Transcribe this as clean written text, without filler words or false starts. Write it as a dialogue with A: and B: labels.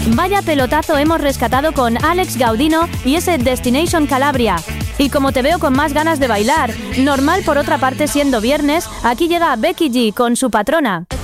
A: Vaya pelotazo hemos rescatado con Alex Gaudino y ese Destination Calabria. Y como te veo con más ganas de bailar, normal por otra parte siendo viernes, aquí llega Becky G con Su Patrona.